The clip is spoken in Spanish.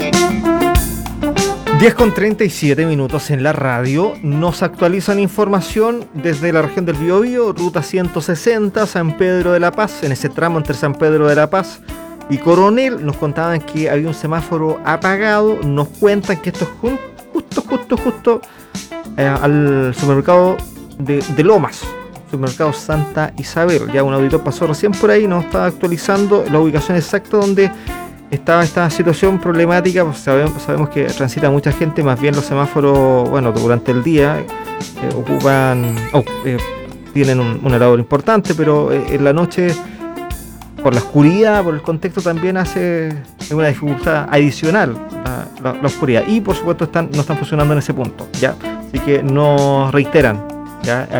10:37 en la radio. Nos actualizan información desde la región del Biobío, ruta 160, San Pedro de la Paz. En ese tramo entre San Pedro de la Paz y Coronel nos contaban que había un semáforo apagado. Nos cuentan que esto es justo al supermercado de Lomas, supermercado Santa Isabel. Ya un auditor pasó recién por ahí, nos estaba actualizando la ubicación exacta donde estaba esta situación problemática. Pues sabemos que transita mucha gente, más bien los semáforos, bueno, durante el día tienen una labor importante, pero en la noche, por la oscuridad, por el contexto, también hace una dificultad adicional la oscuridad. Y por supuesto no están funcionando en ese punto, ¿ya? Así que nos reiteran, ¿ya?